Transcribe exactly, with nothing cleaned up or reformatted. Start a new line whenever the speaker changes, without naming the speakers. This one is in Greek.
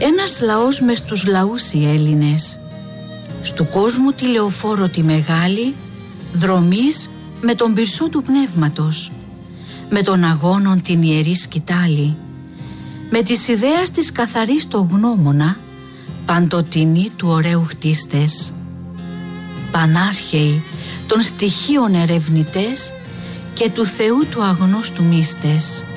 Ένας λαός μες στους λαούς οι Έλληνες, στου κόσμου τη λεωφόρο τη μεγάλη, δρομής με τον πυρσό του πνεύματος, με τον αγώνον την ιερή σκητάλη, με της ιδέας της καθαρής το γνώμονα, παντοτινή του ωραίου χτίστες, πανάρχαιοι των στοιχείων ερευνητές και του Θεού του αγνώστου μύστες.